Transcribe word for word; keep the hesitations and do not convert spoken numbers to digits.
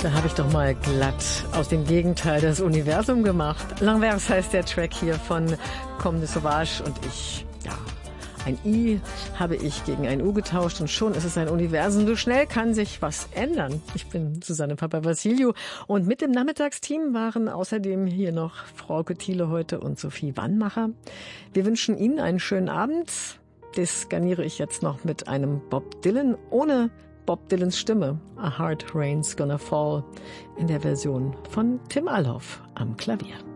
Da habe ich doch mal glatt aus dem Gegenteil das Universum gemacht. L'Inverse heißt der Track hier von Comme des Sauvages und ich, ja, ein I habe ich gegen ein U getauscht und schon ist es ein Universum. So schnell kann sich was ändern. Ich bin Susanne Papavassiliou und mit dem Nachmittagsteam waren außerdem hier noch Frauke Thiele heute und Sophie Wannmacher. Wir wünschen Ihnen einen schönen Abend. Das garniere ich jetzt noch mit einem Bob Dylan ohne Bob Dylans Stimme. A Hard Rain's Gonna Fall in der Version von Tim Alhoff am Klavier.